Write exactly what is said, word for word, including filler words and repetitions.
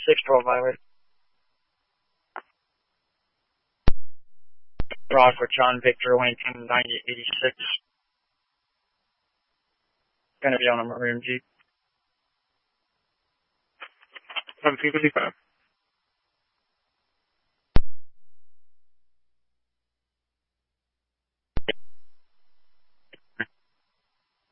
six twelve Violet. Rockford, John Victor, Wayington, ninety eighty-six. Gonna be on a maroon Jeep. seventeen fifty-five.